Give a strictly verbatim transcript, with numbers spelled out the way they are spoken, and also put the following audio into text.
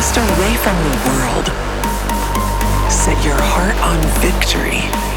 Drift away from the world. Set your heart on victory.